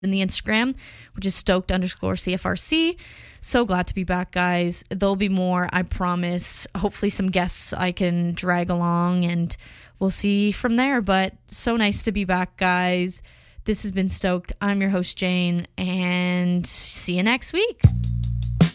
in the Instagram, which is stoked_CFRC. So glad to be back, guys. There'll be more, I promise. Hopefully some guests I can drag along, and we'll see from there. But so nice to be back, guys. This has been Stoked. I'm your host, Jane, and see you next week.